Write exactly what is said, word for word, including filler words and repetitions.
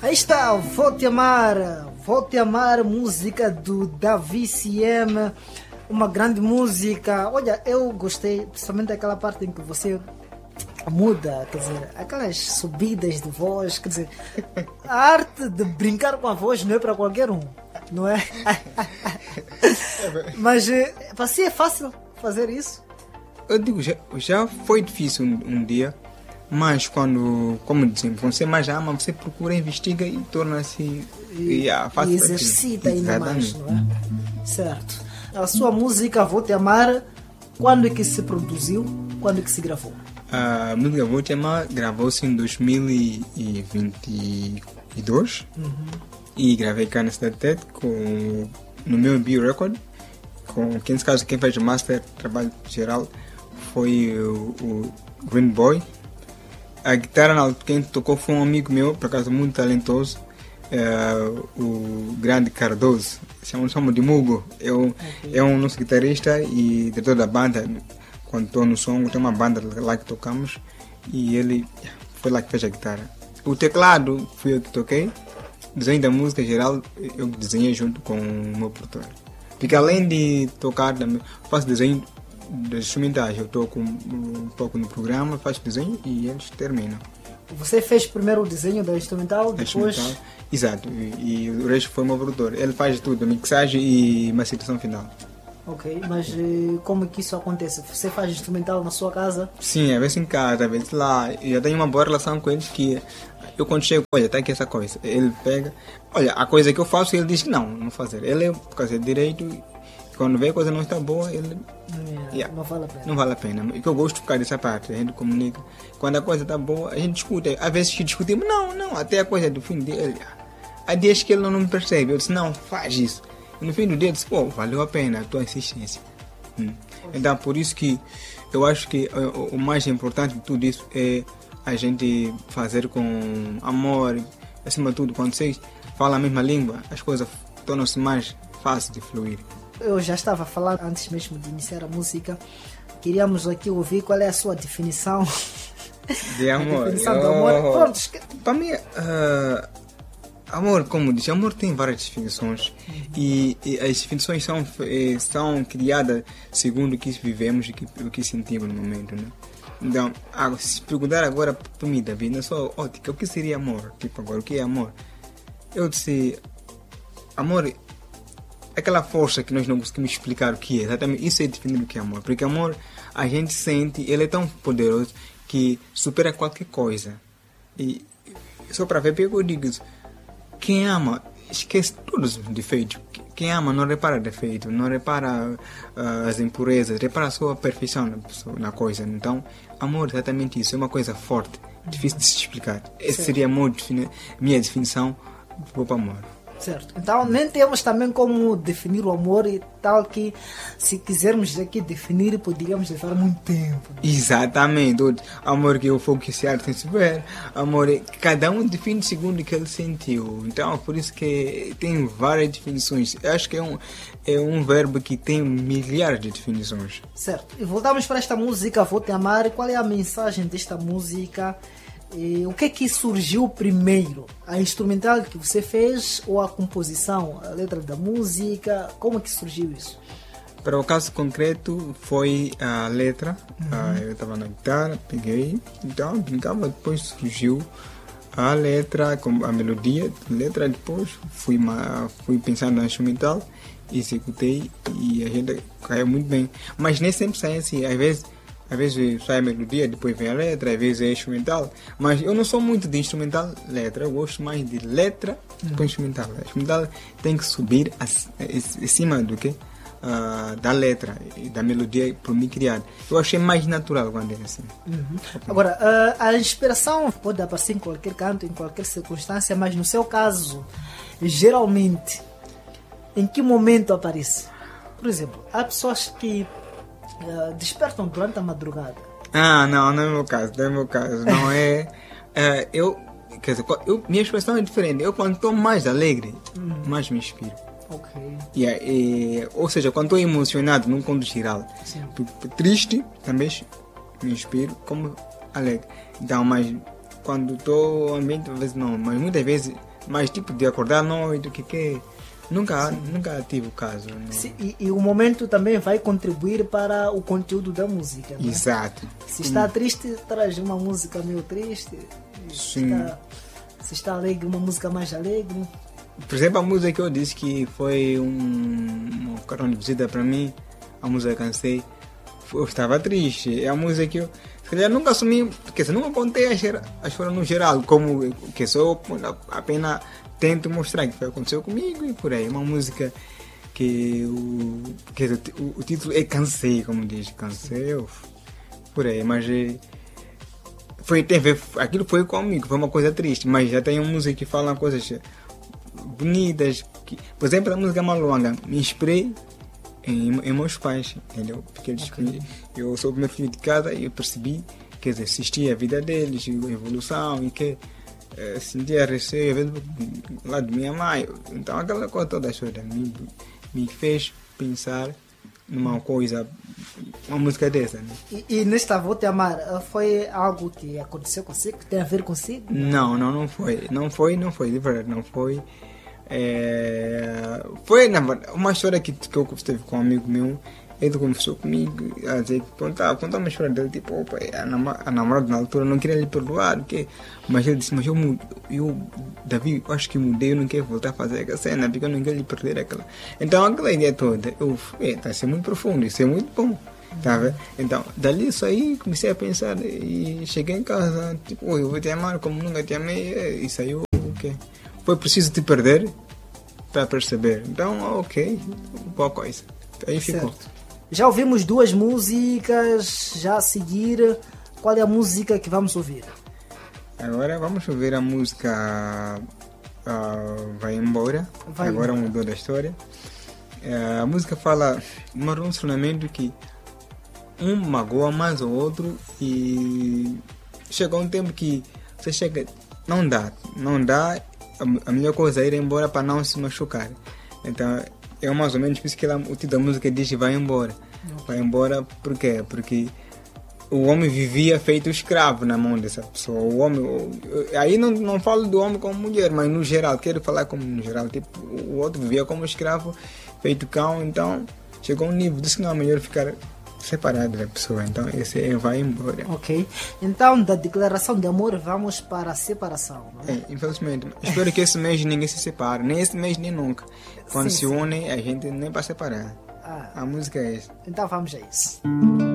Aí está, Vou Te Amar, Vou Te Amar, música do Davi C M, uma grande música. Olha, eu gostei, principalmente daquela parte em que você muda, quer dizer, aquelas subidas de voz, quer dizer, a arte de brincar com a voz não é para qualquer um, não é? Mas para si é fácil fazer isso? Eu digo, já, já foi difícil um, um dia, mas quando, como dizemos, quando você mais ama, você procura, investiga e torna-se e, yeah, fácil. E exercita ainda mais, não é? Certo. A sua música Vou Te Amar, quando é que se produziu? Quando é que se gravou? A música Vou Te Amar gravou-se em dois mil e vinte e dois, uhum. E gravei cá na Cidade Tete com, no meu bio record, com quem, nesse caso, quem fez o master, trabalho geral, foi o, o Green Boy. A guitarra, quem tocou foi um amigo meu, por acaso muito talentoso, uh, o grande Cardoso, chamamos chama de Mugo. Eu, okay. É um nosso guitarrista e diretor da banda. Quando estou no som, tem uma banda lá que tocamos e ele foi lá que fez a guitarra. O teclado fui eu que toquei, desenho da música geral eu desenhei junto com o meu produtor. Porque além de tocar, também faço desenho das instrumentais. Eu toco um pouco no programa, faço desenho e eles terminam. Você fez primeiro o desenho da instrumental, depois... Instrumental, exato, e, e o resto foi o meu produtor. Ele faz tudo, mixagem e masterização final. Ok, mas como é que isso acontece? Você faz instrumental na sua casa? Sim, às vezes em casa, às vezes lá. Eu já tenho uma boa relação com eles que eu quando chego, olha, tá aqui essa coisa. Ele pega, olha, a coisa que eu faço, ele diz que não, não fazer. Ele é por causa de direito, quando vê a coisa não está boa, ele... Yeah, yeah, não vale a pena. Não vale a pena. E que eu gosto de ficar dessa parte, a gente comunica. Quando a coisa está boa, a gente discute. Às vezes que discutimos, não, não, até a coisa do fim dele. Há dias que ele não me percebe, eu disse, não, faz isso. E no fim do dia, eu disse, pô, valeu a pena a tua insistência. Hum. Então, por isso que eu acho que o, o mais importante de tudo isso é a gente fazer com amor. Acima de tudo, quando vocês falam a mesma língua, as coisas tornam-se mais fáceis de fluir. Eu já estava a falar antes mesmo de iniciar a música. Queríamos aqui ouvir qual é a sua definição de amor. A definição eu... do amor. Pronto. Para mim, uh, amor, como disse, amor tem várias definições. Uhum. e, e as definições são, são criadas segundo o que vivemos e o que sentimos no momento, né? Então, se perguntar agora para mim, David, na sua ótica, o que seria amor? Tipo agora, o que é amor? Eu disse, amor... aquela força que nós não conseguimos explicar o que é, exatamente isso é definir o que é amor, porque amor a gente sente, ele é tão poderoso que supera qualquer coisa. E só para ver, porque eu digo isso, quem ama esquece todos os defeitos, quem ama não repara defeito, não repara uh, as impurezas, repara só a perfeição na, pessoa, na coisa. Então amor é exatamente isso, é uma coisa forte, difícil de se explicar. Essa seria a minha definição do amor. Certo. Então nem temos também como definir o amor e tal, que se quisermos aqui definir poderíamos levar muito tempo. Exatamente. Amor que o fogo que se arde sem se ver. Amor, cada um define segundo o que ele sentiu. Então por isso que tem várias definições. Eu acho que é um, é um verbo que tem milhares de definições. Certo. E voltamos para esta música Vou Te Amar. Qual é a mensagem desta música? E o que é que surgiu primeiro? A instrumental que você fez ou a composição, a letra da música? Como é que surgiu isso? Para o caso concreto foi a letra. Uhum. Ah, eu estava na guitarra, peguei, então brincava, depois surgiu a letra, a melodia, a letra, depois fui, fui pensando na instrumental, executei e a gente caiu muito bem. Mas nem sempre sai assim, às vezes Às vezes sai a melodia, depois vem a letra, às vezes é instrumental. Mas eu não sou muito de instrumental letra, eu gosto mais de letra do que instrumental. A instrumental tem que subir acima do que uh, da letra e da melodia por mim criada. Eu achei mais natural quando é assim. Uhum. Agora, uh, a inspiração pode aparecer em qualquer canto, em qualquer circunstância, mas no seu caso, geralmente, em que momento aparece? Por exemplo, há pessoas que Uh, despertam durante a madrugada. Ah, não, não é o meu caso, não é o meu caso, não é... uh, eu, quer dizer, eu, minha expressão é diferente. Eu quando estou mais alegre, uhum. mais me inspiro. Ok. Yeah, e, ou seja, quando estou emocionado, num conto geral. Triste, também me inspiro, como alegre. Então, mas quando estou ambiente, às vezes não, mas muitas vezes Mas tipo de acordar à noite, o que que nunca, nunca tive o caso. Não. Sim, e, e o momento também vai contribuir para o conteúdo da música. Né? Exato. Se está triste, traz uma música meio triste. Sim. Está, se está alegre, uma música mais alegre. Por exemplo, a música que eu disse que foi um, um cartão de visita para mim, a música que cansei, eu estava triste. É a música que eu, se calhar, nunca assumi, porque se nunca contei a história no geral, como que só apenas tento mostrar que foi aconteceu comigo e por aí. Uma música que o, que o, o título é Cansei, como diz, Cansei, por aí, mas é, foi, tem a ver, aquilo foi comigo, foi uma coisa triste, mas já tem uma música que fala coisas bonitas, que, por exemplo, a música Maluanga, me inspirei em, em meus pais, entendeu? Porque eles, okay. Eu sou o primeiro filho de casa e eu percebi que existia a vida deles, a evolução e que eh, sentia receio lá de minha mãe. Então aquela coisa toda a história me, me fez pensar numa coisa, uma música dessa, né? E, e nesta Vou Te Amar, foi algo que aconteceu consigo, que tem a ver consigo? Não, não, não foi, não foi, não foi, de verdade, não foi. É, foi na verdade uma história que, que eu teve com um amigo meu. Ele conversou comigo, a dizer, contar, contar uma história dele, tipo, opa, a, nama, a namorada na altura não queria lhe perdoar, que, mas ele disse, mas eu, eu, Davi, eu acho que mudei, eu não quero voltar a fazer aquela cena, porque eu não quero lhe perder aquela. Então aquela ideia toda, eu, está a ser muito profundo, isso é muito bom, tá vendo? Então, dali isso aí, comecei a pensar, e cheguei em casa, tipo, eu vou te amar como nunca te amei, e saiu, ok. Foi preciso te perder para perceber, então, ok, boa coisa, aí ficou. Certo. Já ouvimos duas músicas, já a seguir, qual é a música que vamos ouvir? Agora vamos ouvir a música uh, Vai Embora, Vai agora embora. Mudou da história. Uh, a música fala de um relacionamento que um magoa mais o outro e chega um tempo que você chega, não dá, não dá, a melhor coisa é ir embora para não se machucar. Então é mais ou menos por isso que ela, o título da música diz vai embora. Vai embora por quê? Porque o homem vivia feito escravo na mão dessa pessoa. O homem, aí não, não falo do homem como mulher, mas no geral, quero falar como no geral, tipo, o outro vivia como escravo, feito cão, então chegou um nível, disse que não é melhor ficar separado da pessoa, então esse é vai embora. Ok, então da declaração de amor vamos para a separação, não é? É, infelizmente, espero que esse mês ninguém se separe, nem esse mês nem nunca. Quando sim, se unem, a gente nem vai separar. Ah, a música é essa. Então vamos a isso.